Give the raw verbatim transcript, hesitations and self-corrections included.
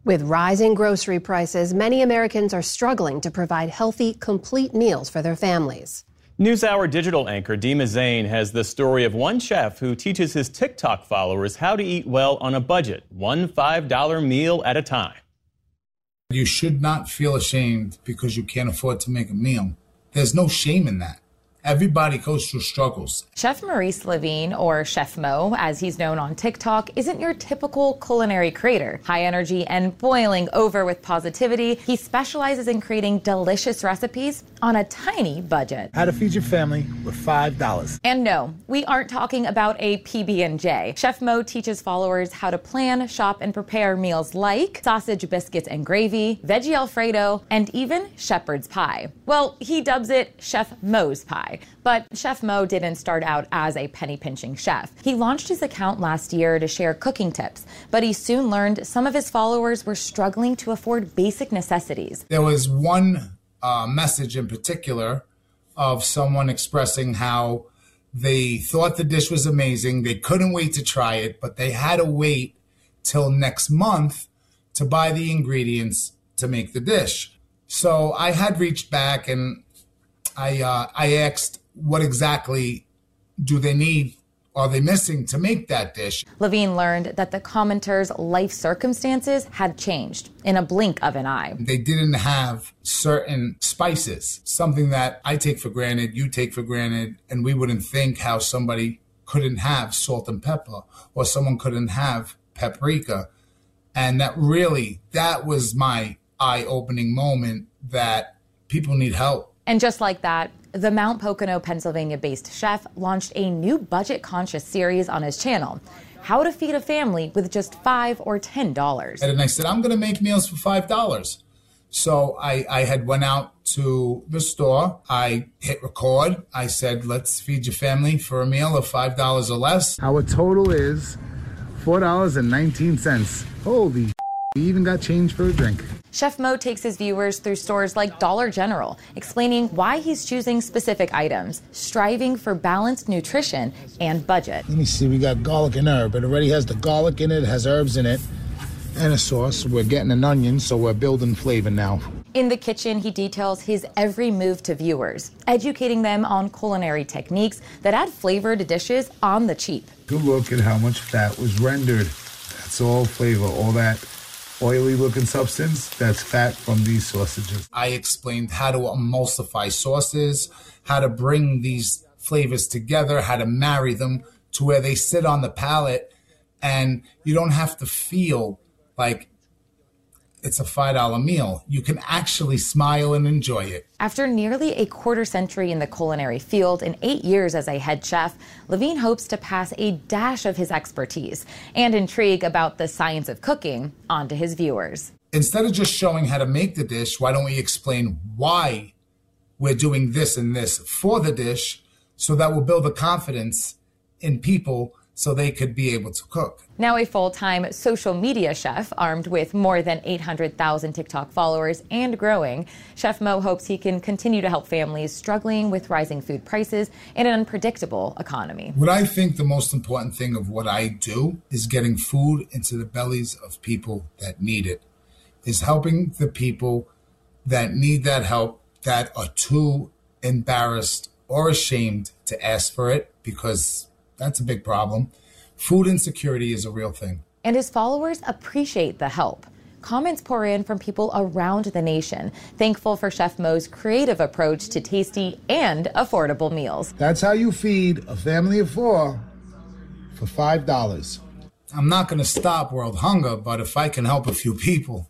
With rising grocery prices, many Americans are struggling to provide healthy, complete meals for their families. NewsHour digital anchor Dima Zain has the story of one chef who teaches his TikTok followers how to eat well on a budget, one five dollar meal at a time. You should not feel ashamed because you can't afford to make a meal. There's no shame in that. Everybody goes through struggles. Chef Maurice Levine, or Chef Mo, as he's known on TikTok, isn't your typical culinary creator. High energy and boiling over with positivity, he specializes in creating delicious recipes on a tiny budget. How to feed your family with five dollars. And no, we aren't talking about a P B and J. Chef Mo teaches followers how to plan, shop, and prepare meals like sausage, biscuits, and gravy, veggie Alfredo, and even shepherd's pie. Well, he dubs it Chef Mo's Pie. But Chef Mo didn't start out as a penny-pinching chef. He launched his account last year to share cooking tips, but he soon learned some of his followers were struggling to afford basic necessities. There was one uh, message in particular of someone expressing how they thought the dish was amazing, they couldn't wait to try it, but they had to wait till next month to buy the ingredients to make the dish. So I had reached back and I uh, I asked what exactly do they need, are they missing to make that dish? Levine learned that the commenters' life circumstances had changed in a blink of an eye. They didn't have certain spices, something that I take for granted, you take for granted, and we wouldn't think how somebody couldn't have salt and pepper or someone couldn't have paprika. And that really, that was my eye-opening moment that people need help. And just like that, the Mount Pocono, Pennsylvania-based chef launched a new budget-conscious series on his channel, How to Feed a Family with Just five or ten dollars. And I said, I'm going to make meals for five dollars. So I, I had went out to the store. I hit record. I said, let's feed your family for a meal of five dollars or less. Our total is four dollars and nineteen cents. Holy shit, we even got change for a drink. Chef Mo takes his viewers through stores like Dollar General, explaining why he's choosing specific items, striving for balanced nutrition and budget. Let me see, we got garlic and herb. It already has the garlic in it, it has herbs in it, and a sauce. We're getting an onion, so we're building flavor now. In the kitchen, he details his every move to viewers, educating them on culinary techniques that add flavor to dishes on the cheap. Good look at how much fat was rendered. That's all flavor, all that oily looking substance, that's fat from these sausages. I explained how to emulsify sauces, how to bring these flavors together, how to marry them to where they sit on the palate and you don't have to feel like it's a five dollar meal. You can actually smile and enjoy it. After nearly a quarter century in the culinary field and eight years as a head chef, Levine hopes to pass a dash of his expertise and intrigue about the science of cooking onto his viewers. Instead of just showing how to make the dish, why don't we explain why we're doing this and this for the dish so that will build the confidence in people so they could be able to cook. Now a full-time social media chef armed with more than eight hundred thousand TikTok followers and growing, Chef Mo hopes he can continue to help families struggling with rising food prices and an unpredictable economy. What I think the most important thing of what I do is getting food into the bellies of people that need it, is helping the people that need that help, that are too embarrassed or ashamed to ask for it, because that's a big problem. Food insecurity is a real thing. And his followers appreciate the help. Comments pour in from people around the nation, thankful for Chef Mo's creative approach to tasty and affordable meals. That's how you feed a family of four for five dollars. I'm not going to stop world hunger, but if I can help a few people,